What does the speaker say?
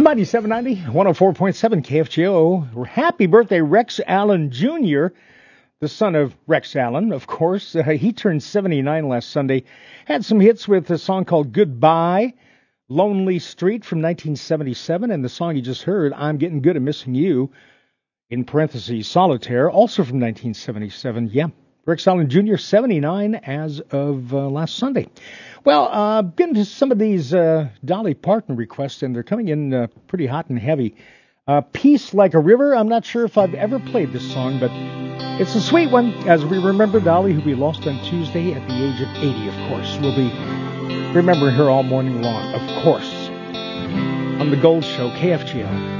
Mighty 790, 104.7 KFGO. Happy birthday, Rex Allen Jr., the son of Rex Allen, of course. He turned 79 last Sunday. Had some hits with a song called Goodbye, Lonely Street from 1977, and the song you just heard, I'm Getting Good at Missing You, in parentheses, Solitaire, also from 1977. Yeah, Rex Allen Jr., 79 as of last Sunday. Well, getting to some of these Dolly Parton requests, and they're coming in pretty hot and heavy. Peace Like a River. I'm not sure if I've ever played this song, but it's a sweet one, as we remember Dolly, who we lost on Tuesday at the age of 80, of course. We'll be remembering her all morning long, of course, on The Gold Show, KFGO.